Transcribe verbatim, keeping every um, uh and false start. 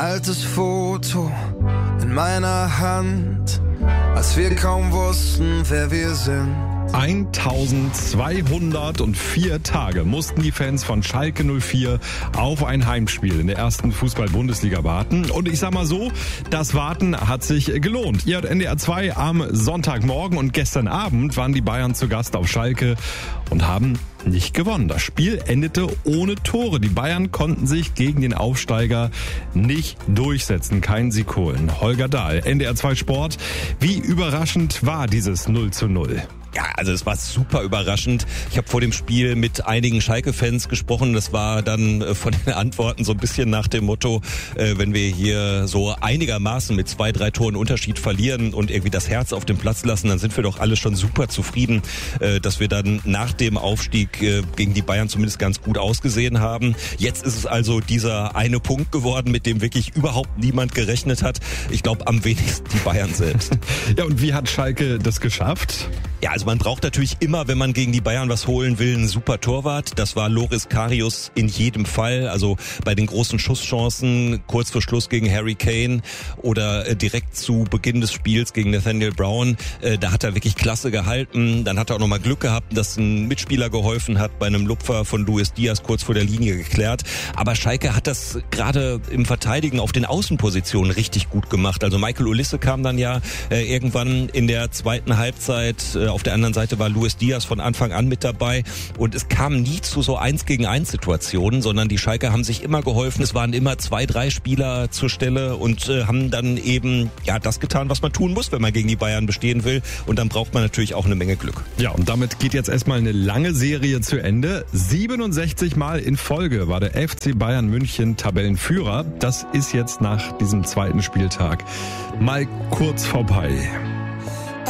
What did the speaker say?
altes Foto in meiner Hand, als wir kaum wussten, wer wir sind. eintausendzweihundertvier Tage mussten die Fans von Schalke null vier auf ein Heimspiel in der ersten Fußball-Bundesliga warten. Und ich sag mal so, das Warten hat sich gelohnt. Ihr hört N D R zwei am Sonntagmorgen und gestern Abend waren die Bayern zu Gast auf Schalke und haben nicht gewonnen. Das Spiel endete ohne Tore. Die Bayern konnten sich gegen den Aufsteiger nicht durchsetzen, keinen Sieg holen. Holger Dahl, N D R zwei Sport. Wie überraschend war dieses null zu null? Ja, also es war super überraschend. Ich habe vor dem Spiel mit einigen Schalke-Fans gesprochen. Das war dann von den Antworten so ein bisschen nach dem Motto, äh, wenn wir hier so einigermaßen mit zwei, drei Toren Unterschied verlieren und irgendwie das Herz auf den Platz lassen, dann sind wir doch alle schon super zufrieden, äh, dass wir dann nach dem Aufstieg äh, gegen die Bayern zumindest ganz gut ausgesehen haben. Jetzt ist es also dieser eine Punkt geworden, mit dem wirklich überhaupt niemand gerechnet hat. Ich glaube, am wenigsten die Bayern selbst. Ja, und wie hat Schalke das geschafft? Ja, also man braucht natürlich immer, wenn man gegen die Bayern was holen will, einen super Torwart. Das war Loris Karius in jedem Fall. Also bei den großen Schusschancen, kurz vor Schluss gegen Harry Kane oder direkt zu Beginn des Spiels gegen Nathaniel Brown, äh, da hat er wirklich klasse gehalten. Dann hat er auch nochmal Glück gehabt, dass ein Mitspieler geholfen hat, bei einem Lupfer von Luis Diaz kurz vor der Linie geklärt. Aber Schalke hat das gerade im Verteidigen auf den Außenpositionen richtig gut gemacht. Also Michael Olisse kam dann ja äh, irgendwann in der zweiten Halbzeit. Äh, auf der anderen Seite war Luis Diaz von Anfang an mit dabei und es kam nie zu so eins gegen eins Situationen, sondern die Schalker haben sich immer geholfen. Es waren immer zwei, drei Spieler zur Stelle und äh, haben dann eben ja das getan, was man tun muss, wenn man gegen die Bayern bestehen will, und dann braucht man natürlich auch eine Menge Glück. Ja, und damit geht jetzt erstmal eine lange Serie zu Ende. siebenundsechzig Mal in Folge war der F C Bayern München Tabellenführer. Das ist jetzt nach diesem zweiten Spieltag mal kurz vorbei.